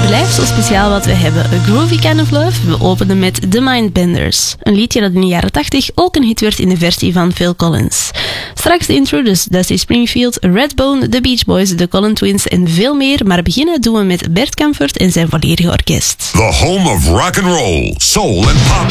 blijft zo speciaal wat we hebben. A Groovy Kind of Love. We openen met The Mindbenders. Een liedje dat in de jaren 80 ook een hit werd in de versie van Phil Collins. Straks de intro, dus Dusty Springfield, Redbone, The Beach Boys, The Collin Twins en veel meer. Maar beginnen doen we met Bert Kampfert en zijn volledige orkest. The home of rock and roll, soul and pop